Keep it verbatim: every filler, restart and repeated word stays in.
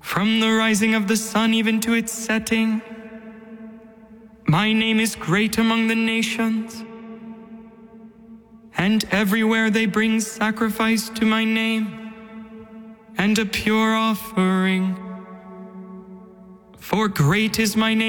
From the rising of the sun even to its setting, my name is great among the nations, and everywhere they bring sacrifice to my name, and a pure offering. For great is my name